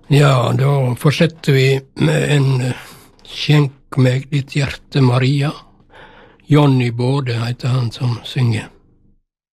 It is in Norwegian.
Ja, da fortsetter vi med en Skjenk meg ditt hjerte, Maria. Johnny Både heter han som synger.